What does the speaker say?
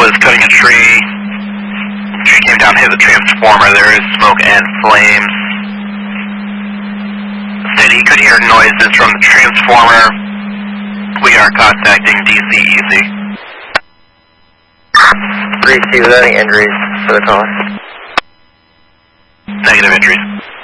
was cutting a tree. Tree came down, hit the transformer. There is smoke and flames. Said he could hear noises from the transformer. We are contacting DCEC. 3-2, without any injuries for the call. Negative injuries.